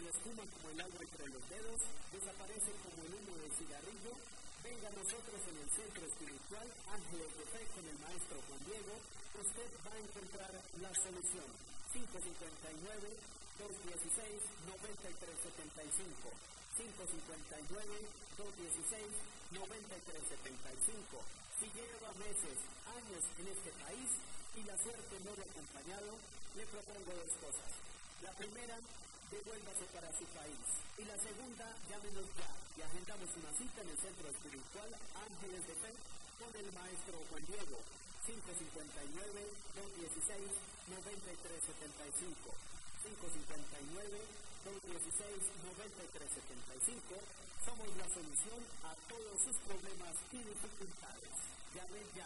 espuma como el agua entre los dedos, desaparece como el humo del cigarrillo. Venga a nosotros en el centro espiritual Ángeles de Fe con el maestro Juan Diego. Usted va a encontrar la solución. 559-216-9375. 559-216-9375. Si lleva meses, años en este país y la suerte no le ha acompañado, le propongo dos cosas. La primera, devuélvase para su país. Y la segunda, llámenos ya y agendamos una cita en el centro espiritual Ángeles de Fe con el maestro Juan Diego. 559-216-9375. 559-216-9375. Somos la solución a todos sus problemas y dificultades. Llamen ya.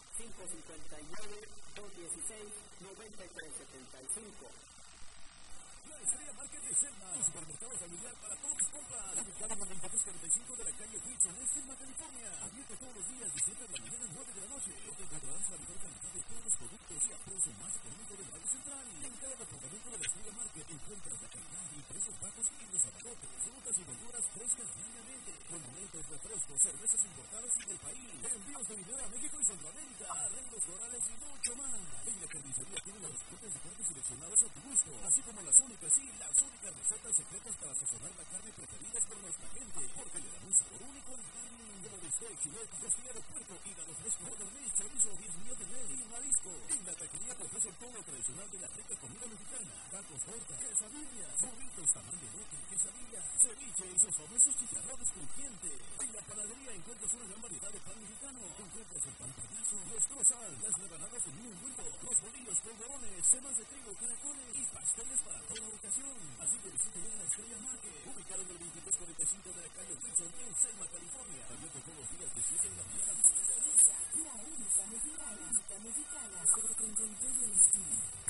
559-216-9375. La Estrella Market de Selma, un supermercado familiar para todos tus compras. Ubicado en el 2345 de la calle Wilson, en Selma, California. Abierto todos los días de 7 de la mañana a 9 de la noche. Donde encontrarás la mejor calidad de todos los productos y a precio más económico del barrio central. En cada departamento de la Estrella Market encuentras la calidad y precios bajos y los abarrotes, frutas y verduras frescas diariamente. Con alimentos, refrescos, cervezas importadas y del país. Envíos de video a México y Centroamérica. Arreglos florales y mucho más. En la carnicería tienen los cortes de carne seleccionados a tu gusto, así como las únicas recetas secretas para sazonar la carne preferidas por nuestra gente, porque le dan un sabor único como de steak, filet, costilla de puerco, hígado fresco, codorniz, chorizo, guismillo de res y marisco. En la taquería te ofrece todo lo tradicional de la rica comida mexicana: tacos, tortas, quesadillas, burritos, tamal de bote, quesadilla, ceviche y sus famosos chicharrones crujientes. En la panadería encuentras una gran variedad de pan mexicano. Encuentras el pan payaso, los croissants, las rebanadas de un bulto, los bolillos, polvorones, semas de trigo, caracoles y pasteles para toda la ocasión. Así que visita ya la Estrella Market, ubicado en el 2345 de la calle Wilson, en Selma, California. Abierto todos los días de 7 de la mañana a 10 de la noche. La única mexicana sobre tu encuentro de destino.